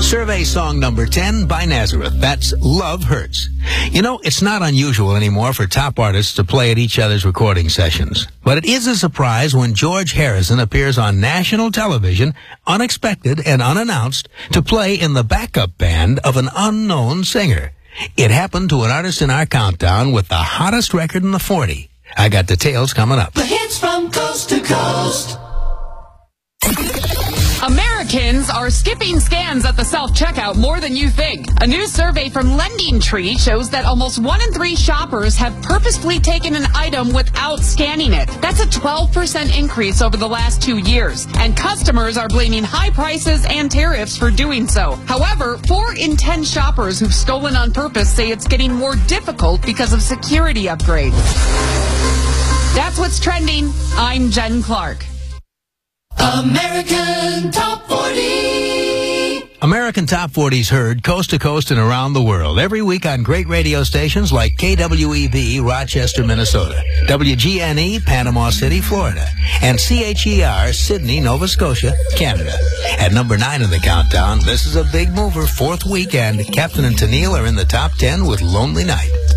Survey song number 10 by Nazareth. That's Love Hurts. You know, it's not unusual anymore for top artists to play at each other's recording sessions. But it is a surprise when George Harrison appears on national television, unexpected and unannounced, to play in the backup band of an unknown singer. It happened to an artist in our countdown with the hottest record in the 40. I got details coming up. The hits from coast to coast. Americans are skipping scans at the self-checkout more than you think. A new survey from Lending Tree shows that almost 1 in 3 shoppers have purposefully taken an item without scanning it. That's a 12% increase over the last 2 years. And customers are blaming high prices and tariffs for doing so. However, 4 in 10 shoppers who've stolen on purpose say it's getting more difficult because of security upgrades. That's what's trending. I'm Jen Clark. American Top 40. American Top 40's heard coast to coast and around the world every week on great radio stations like KWEV, Rochester, Minnesota, WGNE, Panama City, Florida, and CHER, Sydney, Nova Scotia, Canada. At number 9 in the countdown, this is a big mover, 4th weekend. Captain and Tennille are in the top 10 with Lonely Night.